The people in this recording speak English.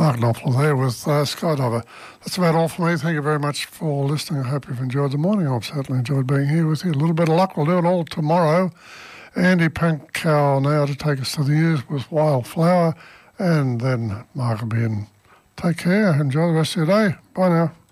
Mark Knopfler there with Skydiver. That's about all for me. Thank you very much for listening. I hope you've enjoyed the morning. I've certainly enjoyed being here with you. A little bit of luck. We'll do it all tomorrow. Andy Pankow now to take us to the news with Wildflower. And then Mark will be in. Take care. Enjoy the rest of your day. Bye now.